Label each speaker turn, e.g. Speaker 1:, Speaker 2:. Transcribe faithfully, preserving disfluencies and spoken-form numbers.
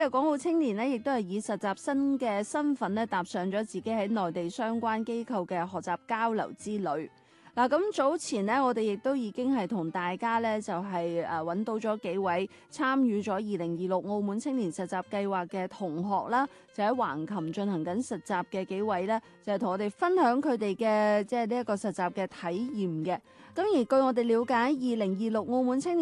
Speaker 1: 港澳青年呢，亦都係以實習生嘅身份咧，踏上咗自己喺內地相關機構嘅學習交流之旅。嗱，咁早前呢，我哋亦都已經係同大家咧，就係誒揾到咗幾位參與咗二零二六澳門青年實習計劃嘅同學啦，就喺橫琴進行緊實習嘅幾位咧，就係同我哋分享佢哋嘅即係呢一個實習嘅體驗嘅。咁而據我哋了解，二零二六澳門青年